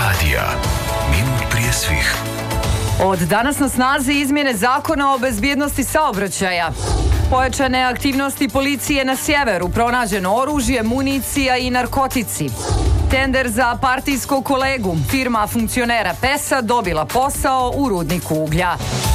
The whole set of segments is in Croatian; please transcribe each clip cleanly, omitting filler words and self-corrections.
radija. Minut prije svih. Od danas na snazi izmjene Zakona o bezbjednosti saobraćaja. Pojačane aktivnosti policije na sjeveru, pronađeno oružje, municija i narkotici. Tender za partijskog kolegu, firma funkcionera PES-a dobila posao u rudniku uglja.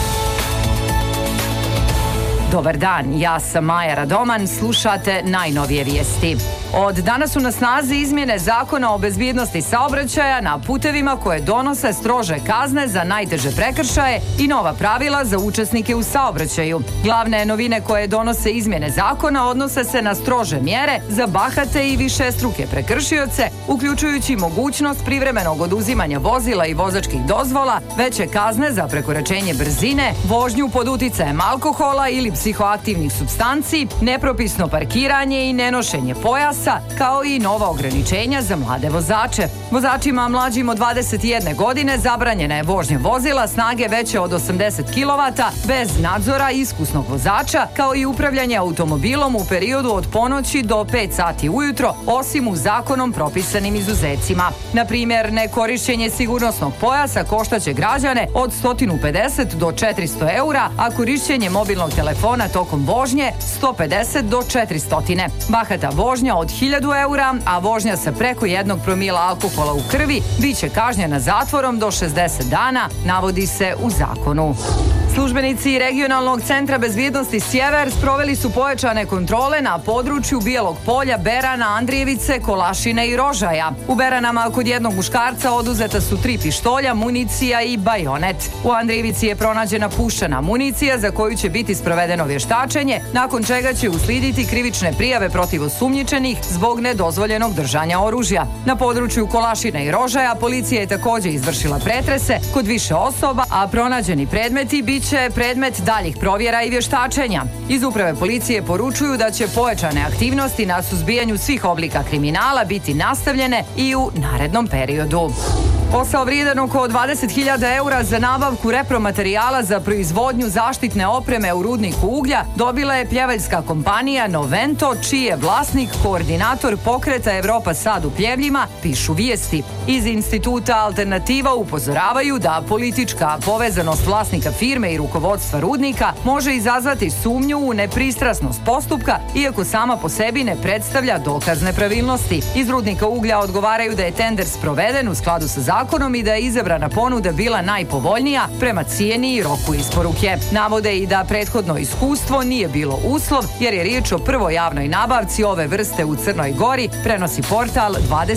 Dobar dan, ja sam Maja Radoman, slušate najnovije vijesti. Od danas su na snazi izmjene Zakona o bezbjednosti saobraćaja na putevima koje donose strože kazne za najteže prekršaje i nova pravila za učesnike u saobraćaju. Glavne novine koje donose izmjene zakona odnose se na strože mjere za bahate i višestruke prekršioce, uključujući mogućnost privremenog oduzimanja vozila i vozačkih dozvola, veće kazne za prekoračenje brzine, vožnju pod uticajem alkohola ili psihoaktivnih supstanci, nepropisno parkiranje i nenošenje pojasa, kao i nova ograničenja za mlade vozače. Vozačima mlađim od 21 godine zabranjena je vožnja vozila snage veće od 80 kW bez nadzora iskusnog vozača, kao i upravljanje automobilom u periodu od ponoći do 5 sati ujutro, osim u zakonom propisanim izuzecima. Na primjer, nekorišćenje sigurnosnog pojasa koštaće građane od 150 do 400 eura, a korišćenje mobilnog telefona tokom vožnje 150 do 400. Bahata vožnja od 1000 eura, a vožnja sa preko 1 promila alkohola u krvi biće kažnjena zatvorom do 60 dana, navodi se u zakonu. Službenici Regionalnog centra bezbjednosti Sjever sproveli su pojačane kontrole na području Bijelog polja, Berana, Andrijevice, Kolašine i Rožaja. U Beranama kod jednog muškarca oduzeta su 3 pištolja, municija i bajonet. U Andrijevici je pronađena puščana municija za koju će biti sprovedeno vještačenje, nakon čega će uslijediti krivične prijave protiv osumnjičenih zbog nedozvoljenog držanja oružja. Na području Kolašine i Rožaja policija je također izvršila pretrese kod više osoba, a pronađeni predmeti biće predmet daljih provjera i vještačenja. Iz uprave policije poručuju da će pojačane aktivnosti na suzbijanju svih oblika kriminala biti nastavljene i u narednom periodu. Posao vrijedan oko 20.000 eura za nabavku repromaterijala za proizvodnju zaštitne opreme u rudniku uglja dobila je pljevaljska kompanija Novento, čiji je vlasnik koordinator pokreta Evropa Sad u Pljevljima, pišu vijesti. Iz instituta Alternativa upozoravaju da politička povezanost vlasnika firme i rukovodstva rudnika može izazvati sumnju u nepristrasnost postupka, iako sama po sebi ne predstavlja dokaz nepravilnosti. Iz rudnika uglja odgovaraju da je tender sproveden u skladu sa zakonom i da je izabrana ponuda bila najpovoljnija prema cijeni i roku isporuke. Navode i da prethodno iskustvo nije bilo uslov, jer je riječ o prvoj javnoj nabavci ove vrste u Crnoj Gori, prenosi portal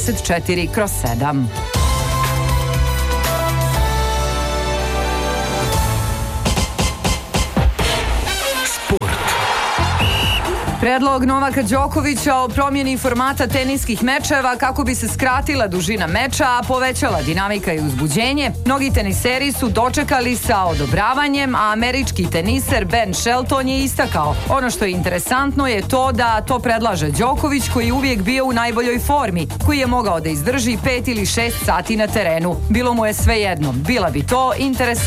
24/7. Predlog Novaka Đokovića o promjeni formata teniskih mečeva kako bi se skratila dužina meča, a povećala dinamika i uzbuđenje, mnogi teniseri su dočekali sa odobravanjem, a američki teniser Ben Shelton je istakao: ono što je interesantno je to da to predlaže Đoković, koji je uvijek bio u najboljoj formi, koji je mogao da izdrži 5 ili 6 sati na terenu. Bilo mu je svejedno, bila bi to interesantna